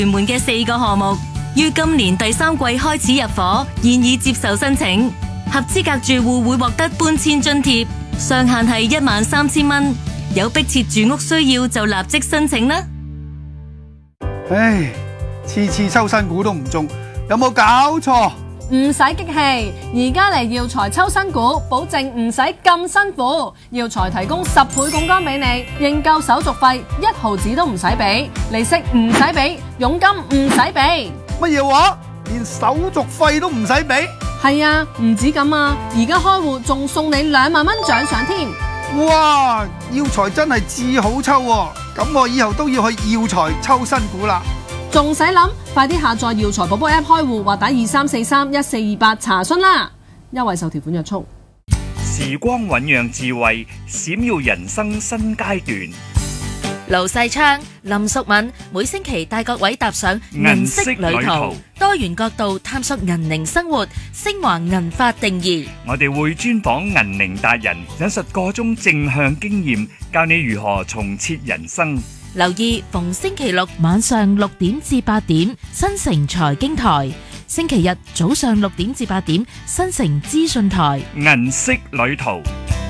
屯門嘅4個項目，於今年第3季開始入伙，現已接受申請。合資格住戶會獲得搬遷津貼，上限係13,000蚊。有迫切住屋需要就立即申請啦。 唉，次次抽新股都唔中，有冇搞錯？ 唔使激氣，而家嚟耀才抽新股，保證唔使咁辛苦。耀才提供10倍槓桿俾你，認購手續費1毫子都唔使俾，利息唔使俾，佣金唔使俾。 乜嘢話？連手續費都唔使俾？ 係啊，唔止咁啊，而家開戶仲送你2萬蚊獎賞添。 哇！耀才真係至好抽喎，咁我以後都要去耀才抽新股啦。 仲使諗？快啲下載耀才寶寶 App 開戶或打23431428查詢啦！優惠受條款約束。 時光醞釀智慧，閃耀人生新階段。 盧世昌、林淑敏每星期帶各位踏上銀色旅途，多元角度探索銀齡生活，升華銀髮定義。 我哋會專訪銀齡達人，引述個中正向經驗，教你如何重設人生。 留意逢星期六晚上6點至8點，新城財經台；星期日早上6點至8點，新城資訊台。 銀色旅途。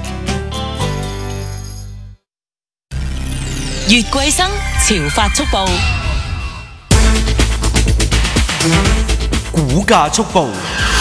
月桂生潮髮速報， 股價速報。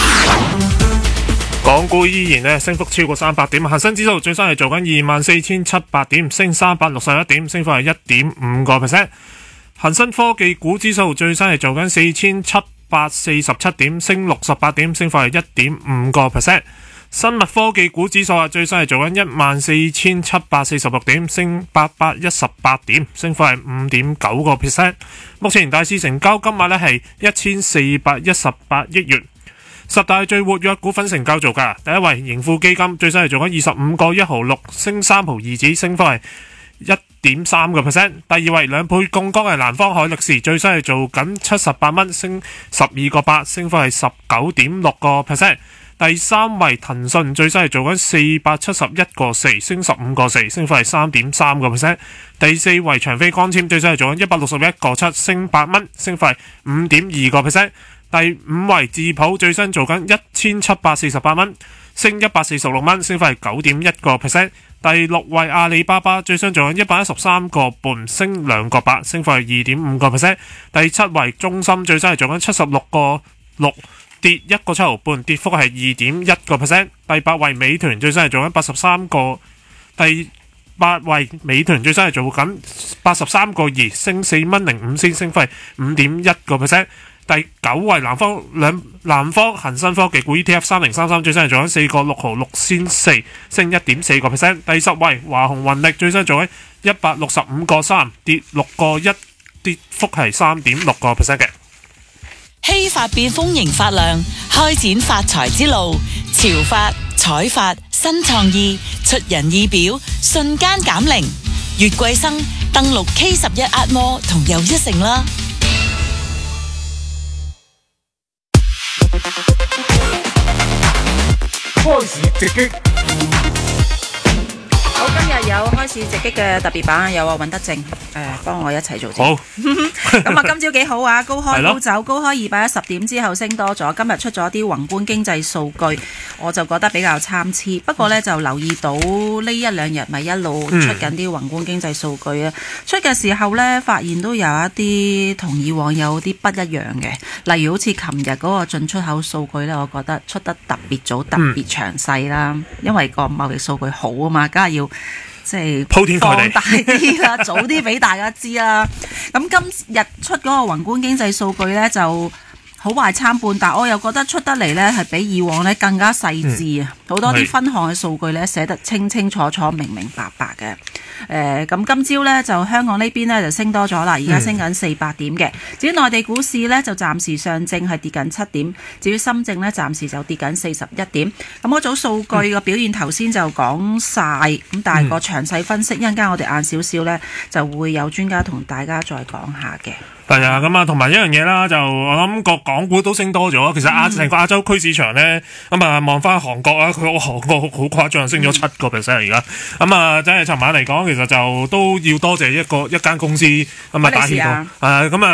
港股依然升幅超過300點，恒生指數最新係做緊24,700點，升361點，升幅係 1.5%。恒生科技股指數最新係做緊4,747點，升68點，升幅係 1.5%。生物科技股指數最新係做緊14,746點，升818點，升幅係 5.9%。目前大市成交金額呢係1418億元。10大最活躍股份成交做價，第一位盈富基金最新係做緊25個1毫6，升3毫2子，升幅係 1.3%。第二位2倍槓桿係南方海力士，最新係做緊78蚊，升12個8，升幅係 19.6%。第三位騰訊最新係做緊471個4，升15個4，升幅係 3.3%。第四位長飛光纖最新係做緊161個7，升8蚊，升幅係 5.2%。第五位智普最新做緊1748蚊，升146蚊，升幅係 9.1%。第六位阿里巴巴最新做緊113個半，升2個8，升幅係 2.5%。第七位中芯最新係做緊76個6，跌1個7毫半，跌幅係 2.1%。第八位美團最新係做緊83個，第八位美團最新係做緊83個2，升4蚊05仙，升幅係 5.1%。第九位南方恒生科技股 ETF 3033最新係做緊4個6毫6仙4，升 1.4%。第十位華虹雲力最新做緊165個3，跌6個1，跌幅係 3.6% 嘅。 希發變豐盈發亮，開展發財之路。潮發、彩發、新創意，出人意表，瞬間減齡。月桂生登錄 K11 壓摩同又一城啦。 開始直擊。 好，今日有開始直擊嘅特別版，有尹德正幫我一齊做。 好。 咁啊，今朝幾好啊，高開高走，高開210點之後升多咗。今日出咗啲宏觀經濟數據，我就覺得比較參差。不過呢，就留意到呢一兩日咪一路出緊啲宏觀經濟數據啊。出嘅時候呢，發現都有一啲同以往有啲不一樣嘅。例如好似琴日嗰個進出口數據呢，我覺得出得特別早、特別詳細啦。因為個貿易數據好啊嘛，梗係要即係鋪天蓋地放大啲啦，早啲俾大家知啦。咁今日出嗰個宏觀經濟數據呢，就好壞參半，但我又覺得出得嚟呢係比以往呢更加細緻啊！好多啲分項嘅數據呢寫得清清楚楚、明明白白嘅。咁今朝呢，就香港呢邊呢就升多咗啦，而家升緊400點嘅。至於內地股市呢，就暫時上證係跌緊7點，至於深證呢，暫時就跌緊41點。咁嗰組數據嘅表現頭先就講晒，咁但係個詳細分析一陣間我哋晏少少呢，就會有專家同大家再講下嘅。 係啊，咁啊，同埋一樣嘢啦，就我諗個港股都升多咗。其實成個亞洲區市場咧，咁啊望翻韓國啊，佢個韓國好誇張，升咗7%而家。咁啊，真係尋晚嚟講，其實就都要多謝一間公司咁啊打氣過。咁啊。